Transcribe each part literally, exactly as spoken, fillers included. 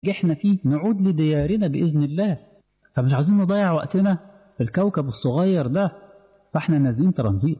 نجحنا فيه نعود لديارنا بإذن الله. فمش عايزين نضيع وقتنا في الكوكب الصغير ده، فاحنا نازلين ترانزيت.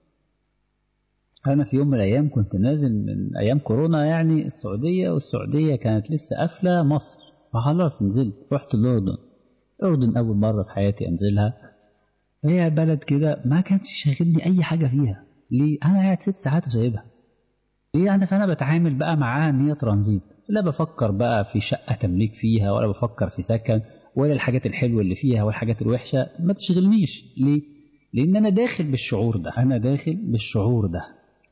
أنا في يوم من الأيام كنت نازل من أيام كورونا يعني السعودية، والسعودية كانت لسه قافلة مصر، فخلاص نزلت رحت الأردن. الأردن أول مرة في حياتي أنزلها. هي بلد كده ما كانش شاغلني أي حاجة فيها. ليه؟ أنا قاعد ست ساعات وسايبها. ليه؟ أنا فأنا بتعامل بقى معاها إن هي ترانزيت، لا بفكر بقى في شقة تمليك فيها، ولا بفكر في سكن، ولا الحاجات الحلوة اللي فيها والحاجات الوحشة ما تشغلنيش. ليه؟ لأن أنا داخل بالشعور ده، أنا داخل بالشعور ده.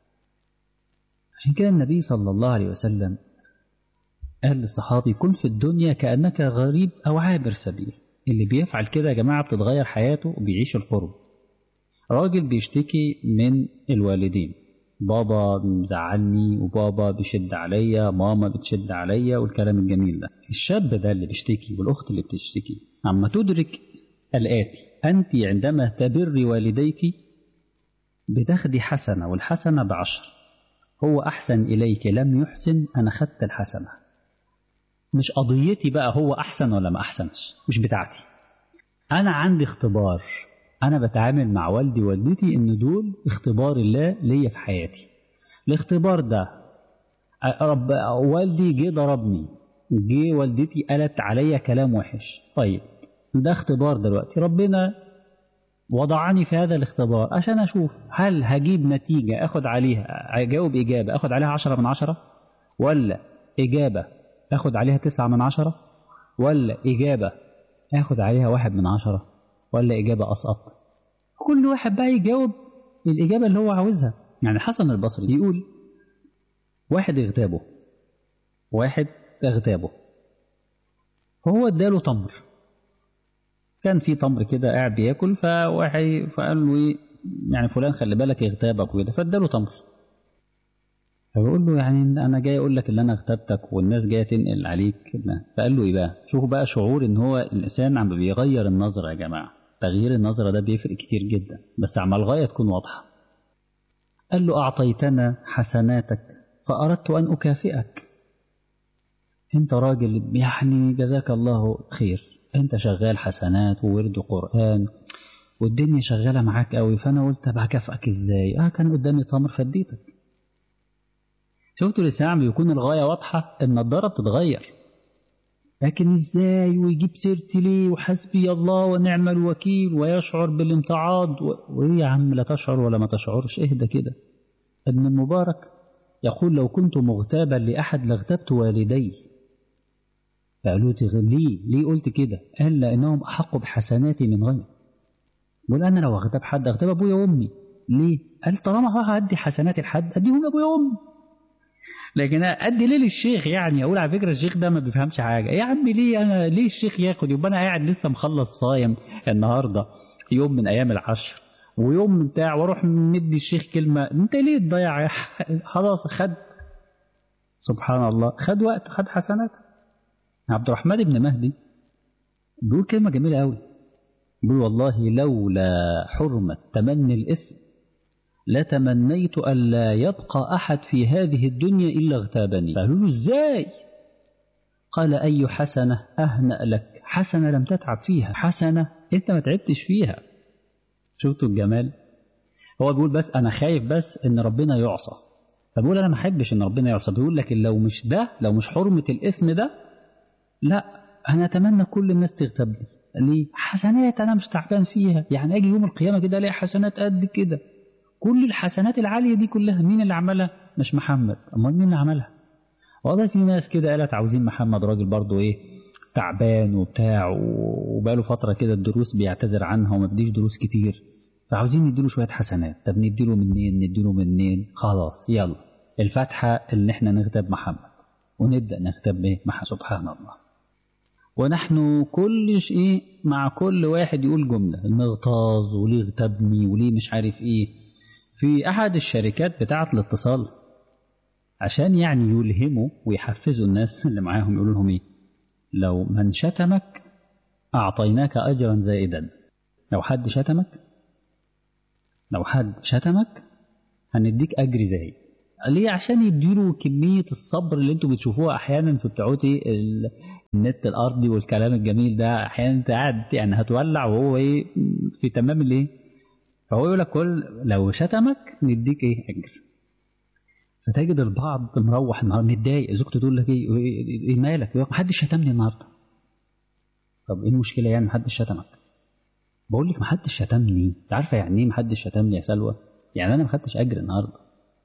عشان كده النبي صلى الله عليه وسلم قال للصحابي: كن في الدنيا كأنك غريب أو عابر سبيل. اللي بيفعل كده يا جماعة بتتغير حياته وبيعيش القرب. راجل بيشتكي من الوالدين، بابا مزعلني وبابا بيشد عليا، ماما بتشد عليا والكلام الجميل ده. الشاب ده اللي بيشتكي والأخت اللي بتشتكي عما تدرك الآتي: أنت عندما تبر والديك بتاخدي حسنة، والحسنة بعشر. هو أحسن إليك لم يحسن، أنا خدت الحسنة. مش قضيتي بقى هو أحسن ولا ما أحسنش، مش بتاعتي. أنا عندي اختبار، أنا بتعامل مع والدي ووالدتي إن دول اختبار الله ليا في حياتي. الاختبار ده رب والدي جه ضربني، جه والدتي قالت عليا كلام وحش، طيب ده اختبار دلوقتي ربنا وضعني في هذا الاختبار عشان أشوف هل هجيب نتيجة أخد عليها، أجاوب إجابة أخد عليها عشرة من عشرة، ولا إجابة أخد عليها تسعة من عشرة، ولا إجابة أخد عليها واحد من عشرة، ولا إجابة أسقط. كل واحد بقى يجاوب الإجابة اللي هو عاوزها. يعني حسن البصري يقول: واحد اغتابه، واحد اغتابه فهو اداله تمر. كان في تمر كده قاعد بياكل، فواحد فقال له ايه يعني فلان خلي بالك اغتابك وكده، فاداله تمر. فبيقول له يعني انا جاي اقول لك ان انا اغتابتك والناس جايه تنقل عليك. فقال له ايه بقى؟ شوفوا بقى شعور ان هو الانسان عم بيغير النظره. يا جماعه تغيير النظره ده بيفرق كتير جدا، بس عم الغايه تكون واضحه. قال له: اعطيتنا حسناتك فاردت ان اكافئك. انت راجل يعني جزاك الله خير، انت شغال حسنات وورد قرآن والدنيا شغالة معاك قوي، فانا قلت طب هكافئك ازاي؟ اه كان قدامي تمر فديتك. شفتوا الإسلام بيكون الغاية واضحة، النضارة بتتغير. لكن ازاي ويجيب سيرتي ليه وحسبي الله ونعم الوكيل ويشعر بالامتعاض و... وايه يا عم لا تشعر ولا ما تشعرش، اهدى كده. ابن المبارك يقول: لو كنت مغتابا لأحد لاغتبت والدي. فقالوا ليه ليه قلت كده؟ قال: لأنهم أحق بحسناتي من غير. بقول أنا لو أغتاب حد أغتاب أبويا وأمي. ليه؟ قال: طالما هأدي حسناتي لحد أديهم لأبويا وأمي. لكن أدي ليه للشيخ؟ يعني أقول على فكرة الشيخ ده ما بيفهمش حاجة. يا عم ليه أنا ليه الشيخ ياخد؟ يبقى أنا قاعد لسه مخلص صايم النهاردة يوم من أيام العشر ويوم بتاع، واروح مدي الشيخ كلمة. أنت ليه تضيع؟ خلاص خد، سبحان الله، خد وقت، خد حسنات. عبد الرحمن بن مهدي بيقول كلمة جميلة قوي، بيقول: والله لولا حرمة تمني الإثم لتمنيت ألا يبقى أحد في هذه الدنيا إلا اغتابني. قالوا له: إزاي؟ قال: أي حسنة أهنأ لك؟ حسنة لم تتعب فيها، حسنة أنت ما تعبتش فيها. شفتوا الجمال؟ هو بيقول بس أنا خايف بس إن ربنا يعصى. فبيقول أنا ما أحبش إن ربنا يعصى. بيقول لكن لو مش ده، لو مش حرمة الإثم ده، لا أنا أتمنى كل الناس تغتابني. ليه؟ حسنات أنا مش تعبان فيها. يعني أجي يوم القيامة كده ألاقي حسنات قد كده، كل الحسنات العالية دي كلها مين اللي عملها؟ مش محمد. أمال مين اللي عملها؟ والله في ناس كده قالت عاوزين محمد، راجل برضو إيه تعبان وبتاع وبقاله فترة كده الدروس بيعتذر عنها وما بديش دروس كتير، فعاوزين نديله شوية حسنات. طب نديله منين؟ نديله منين؟ خلاص يلا الفاتحة إن إحنا نغتاب محمد ونبدأ نغتاب إيه؟ محمد. سبحان الله. ونحن كل شيء مع كل واحد يقول جملة نغتاظ وليه اغتابني وليه مش عارف إيه. في أحد الشركات بتاعة الاتصال عشان يعني يلهموا ويحفزوا الناس اللي معاهم يقولوا لهم إيه؟ لو من شتمك أعطيناك أجرا زائدا. لو حد شتمك لو حد شتمك هنديك أجر زائد. ليه؟ عشان يديله كمية الصبر اللي انتوا بتشوفوها أحيانا في بتوعات النت الارضي والكلام الجميل ده، احيانا انت قاعد يعني هتولع وهو ايه في تمام الايه، فهو يقول لك كل لو شتمك نديك ايه اجر. فتجد البعض مروح النهار متضايق، زوجته تقول لك ايه ايه مالك؟ يقول لك محدش شتمني النهارده. طب ايه المشكله يعني محدش شتمك؟ بقول لك محدش شتمني، انت عارفه يعني ايه محدش شتمني يا سلوى؟ يعني انا ما خدتش اجر النهارده.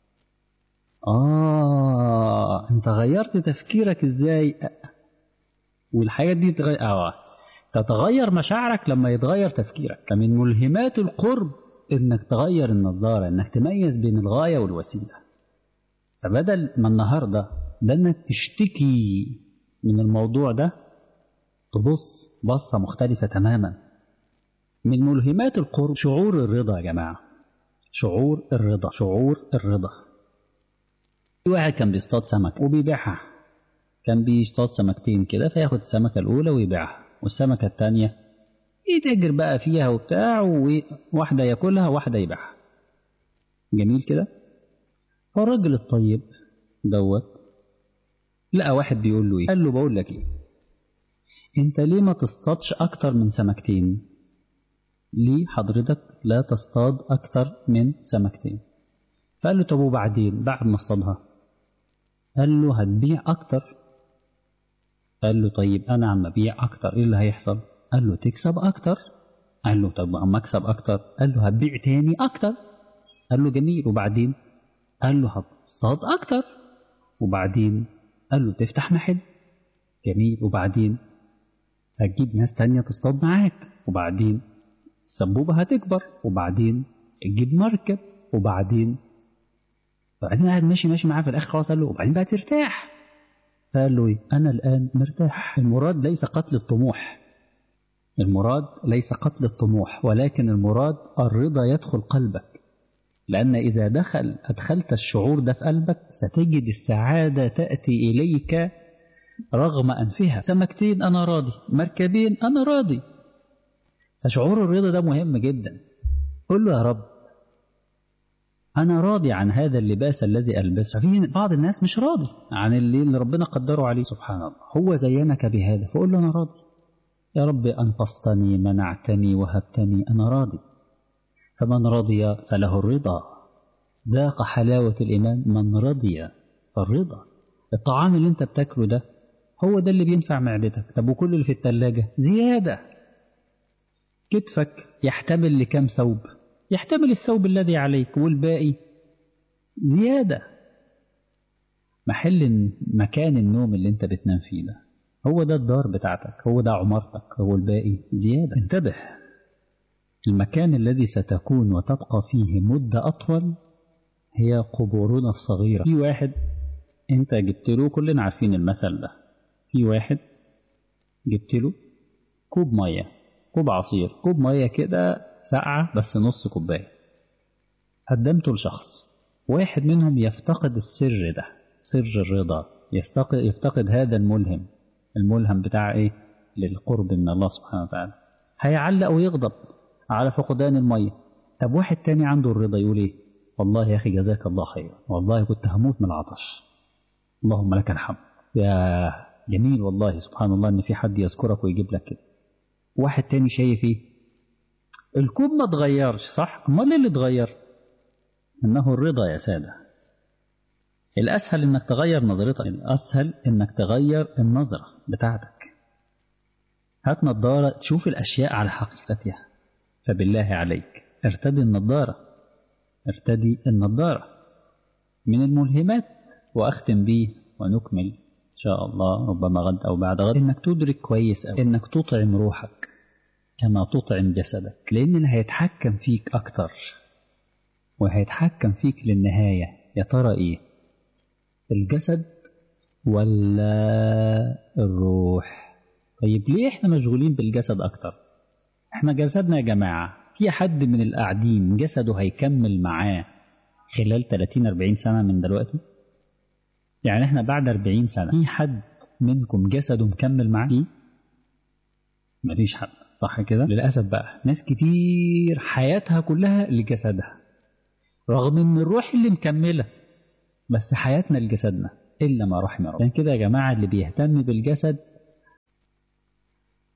اه انت غيرت تفكيرك ازاي؟ والحاجات دي تغير اه تتغير مشاعرك لما يتغير تفكيرك. فمن ملهمات القرب انك تغير النظاره، انك تميز بين الغايه والوسيله. فبدل ما النهارده ده انك تشتكي من الموضوع ده، تبص بصه مختلفه تماما. من ملهمات القرب شعور الرضا يا جماعه، شعور الرضا، شعور الرضا. في واحد كان بيصطاد سمك وبيبيعها، كان بيصطاد سمكتين كده، فياخد السمكة الأولى ويبيعها، والسمكة التانية يتاجر بقى فيها وبتاع، وواحدة ياكلها وواحدة يبيعها. جميل كده. فالراجل الطيب دوت لقى واحد بيقول له ايه، قال له بقول لك ايه، انت ليه ما تصطادش اكتر من سمكتين؟ ليه حضرتك لا تصطاد اكتر من سمكتين؟ فقال له طب وبعدين بعد ما اصطادها؟ قال له هتبيع اكتر. قال له طيب انا عم ابيع اكتر ايه اللي هيحصل؟ قال له تكسب اكتر. قال له طب اما اكسب اكتر؟ قال له هتبيع تاني اكتر. قال له جميل وبعدين؟ قال له هتصطاد اكتر. وبعدين؟ قال له تفتح محل. جميل وبعدين؟ هتجيب ناس تانية تصطاد معاك. وبعدين؟ السبوبة هتكبر. وبعدين؟ تجيب مركب. وبعدين؟ بعدين قاعد ماشي ماشي معاه في الاخر خلاص قال له وبعدين بقى ترتاح. فقال له ايه، انا الان مرتاح. المراد ليس قتل الطموح، المراد ليس قتل الطموح، ولكن المراد الرضا يدخل قلبك. لأن إذا دخل أدخلت الشعور ده في قلبك ستجد السعادة تأتي إليك رغم أنفها. سمكتين أنا راضي، مركبين أنا راضي. فشعور الرضا ده مهم جدا. قل له يا رب أنا راضي عن هذا اللباس الذي ألبسه. في بعض الناس مش راضي عن اللي, اللي ربنا قدره عليه، سبحان الله. هو زينك بهذا، فقل له أنا راضي يا رب، أنقصتني منعتني وهبتني، أنا راضي. فمن رضي فله الرضا. ذاق حلاوة الإيمان من رضي. فالرضا الطعام اللي انت بتاكله ده هو ده اللي بينفع معدتك. طب وكل اللي في التلاجة زيادة. كتفك يحتمل لكم ثوب؟ يحتمل الثوب الذي عليك، والباقي زيادة. محل مكان النوم اللي انت بتنام فيه ده هو ده الدار بتاعتك، هو ده عمارتك، هو الباقي زيادة. انتبه، المكان الذي ستكون وتبقى فيه مدة أطول هي قبورنا الصغيرة. في واحد انت جبت له، كلنا عارفين المثل ده، في واحد جبت له كوب مية، كوب عصير، كوب مية كده ساقعة بس نص كوباية، قدمته لشخص. واحد منهم يفتقد السر ده، سر الرضا، يفتقد, يفتقد هذا الملهم، الملهم بتاع ايه؟ للقرب من الله سبحانه وتعالى. هيعلق ويغضب على فقدان المية. طب واحد تاني عنده الرضا يقول ايه؟ والله يا أخي جزاك الله خير، والله كنت هموت من العطش، اللهم لك الحمد. يا جميل والله، سبحان الله ان في حد يذكرك ويجيب لك كده. واحد تاني شايف ايه؟ الكوب ما اتغيرش، صح؟ امال اللي اتغير؟ انه الرضا يا سادة. الاسهل انك تغير نظرتك، الاسهل انك تغير النظرة بتاعتك. هات نظارة تشوف الاشياء على حقيقتها. فبالله عليك ارتدي النظارة، ارتدي النظارة. من الملهمات، وأختم به ونكمل إن شاء الله ربما غد أو بعد غد، إنك تدرك كويس أو إنك تطعم روحك كما تطعم جسدك. لأن اللي هيتحكم فيك أكتر وهيتحكم فيك للنهاية يا ترى إيه؟ الجسد ولا الروح؟ طيب ليه إحنا مشغولين بالجسد أكتر؟ إحنا جسدنا يا جماعة، في حد من القاعدين جسده هيكمل معاه خلال ثلاثين أربعين سنة من دلوقتي؟ يعني احنا بعد أربعين سنة في حد منكم جسده مكمل معاه؟ مفيش حد، صح كده؟ للأسف بقى ناس كتير حياتها كلها لجسدها، رغم ان الروح اللي مكملة، بس حياتنا لجسدنا إلا ما رحم ربنا. يعني كده يا جماعة اللي بيهتم بالجسد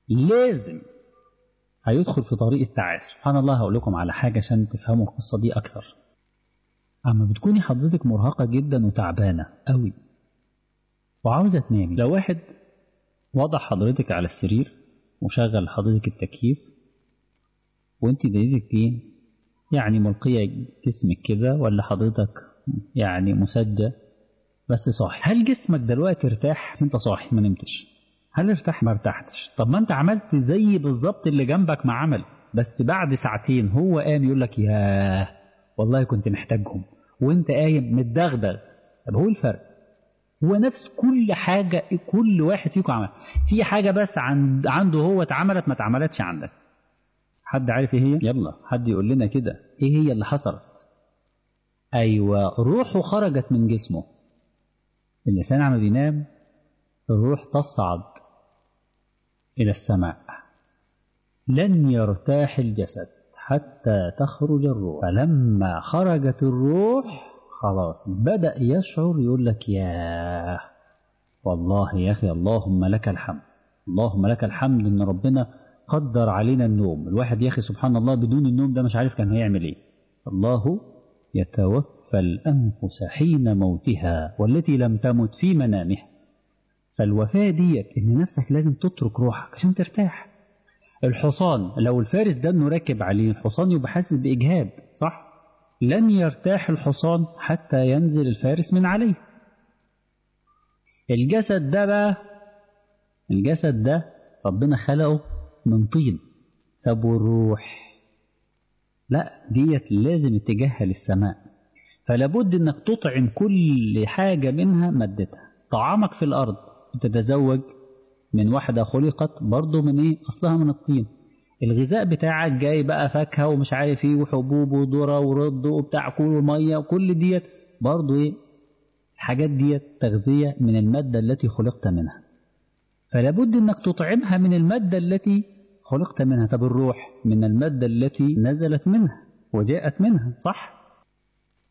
لازم هيدخل في طريق التعاسة. سبحان الله، هقول لكم على حاجة عشان تفهموا القصة دي أكثر. أما بتكوني حضرتك مرهقة جدا وتعبانة قوي وعاوزة تنامي، لو واحد وضع حضرتك على السرير وشغل حضرتك التكييف وانت دليلك ايه يعني ملقية جسمك كده، ولا حضرتك يعني مسجى بس صاحي، هل جسمك دلوقتي ارتاح؟ بس انت صاحي ما نمتش، هل ارتاح؟ ما ارتحتش. طب ما انت عملت زي بالظبط اللي جنبك ما عمل، بس بعد ساعتين هو قام يقول لك ياه والله كنت محتاجهم، وانت قايم متدغدغ. طب هو الفرق هو نفس كل حاجة، كل واحد فيكم عمل في حاجة بس عند عنده هو اتعملت ما اتعملتش عندك. حد عارف ايه هي؟ يلا حد يقول لنا كده ايه هي اللي حصلت. ايوه، روحه خرجت من جسمه. الإنسان عم بينام الروح تصعد إلى السماء، لن يرتاح الجسد حتى تخرج الروح، فلما خرجت الروح خلاص بدأ يشعر، يقول لك ياه والله يا أخي اللهم لك الحمد، اللهم لك الحمد إن ربنا قدر علينا النوم. الواحد يا أخي سبحان الله بدون النوم ده مش عارف كان هيعمل إيه. الله يتوفى الأنفس حين موتها والتي لم تمت في منامها. فالوفاة ديت إن نفسك لازم تترك روحك عشان ترتاح. الحصان لو الفارس ده إنه راكب عليه الحصان يبقى حاسس بإجهاد، صح؟ لن يرتاح الحصان حتى ينزل الفارس من عليه. الجسد ده بقى، الجسد ده ربنا خلقه من طين. طب والروح؟ لا ديت لازم اتجاهها للسماء، فلابد انك تطعم كل حاجة منها مادتها. طعامك في الأرض تتزوج من واحدة خلقت برضه من ايه؟ أصلها من الطين. الغذاء بتاعك جاي بقى فاكهة ومش عارف ايه وحبوب وذرة ورد وبتاع كل ومية وكل ديت برضه ايه؟ الحاجات ديت تغذية من المادة التي خلقت منها، فلابد انك تطعمها من المادة التي خلقت منها. طب الروح من المادة التي نزلت منها وجاءت منها، صح؟